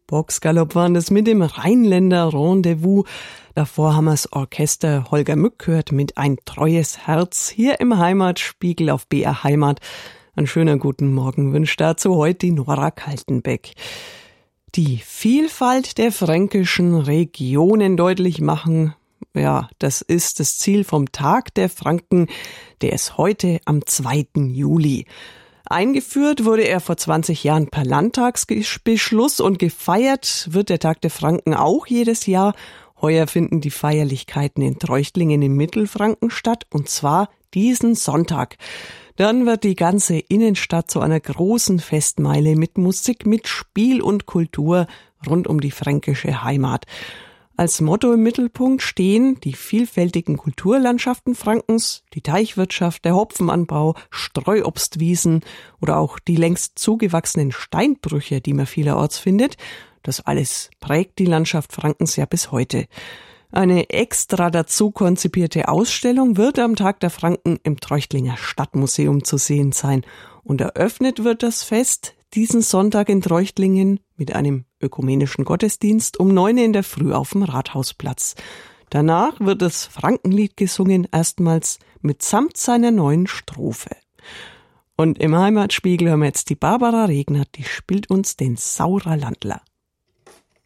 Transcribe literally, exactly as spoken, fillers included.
Boxgalopp waren das mit dem Rheinländer Rendezvous. Davor haben wir das Orchester Holger Mück gehört mit Ein treues Herz hier im Heimatspiegel auf B R Heimat. Ein schöner guten Morgen wünscht dazu heute die Nora Kaltenbeck. Die Vielfalt der fränkischen Regionen deutlich machen, ja, das ist das Ziel vom Tag der Franken, der ist heute am zweiten Juli. Eingeführt wurde er vor zwanzig Jahren per Landtagsbeschluss und gefeiert wird der Tag der Franken auch jedes Jahr. Heuer finden die Feierlichkeiten in Treuchtlingen im Mittelfranken statt und zwar diesen Sonntag. Dann wird die ganze Innenstadt zu einer großen Festmeile mit Musik, mit Spiel und Kultur rund um die fränkische Heimat. Als Motto im Mittelpunkt stehen die vielfältigen Kulturlandschaften Frankens, die Teichwirtschaft, der Hopfenanbau, Streuobstwiesen oder auch die längst zugewachsenen Steinbrüche, die man vielerorts findet. Das alles prägt die Landschaft Frankens ja bis heute. Eine extra dazu konzipierte Ausstellung wird am Tag der Franken im Treuchtlinger Stadtmuseum zu sehen sein. Und eröffnet wird das Fest diesen Sonntag in Treuchtlingen mit einem ökumenischen Gottesdienst um neun in der Früh auf dem Rathausplatz. Danach wird das Frankenlied gesungen, erstmals mitsamt seiner neuen Strophe. Und im Heimatspiegel hören wir jetzt die Barbara Regner, die spielt uns den Saurer Landler.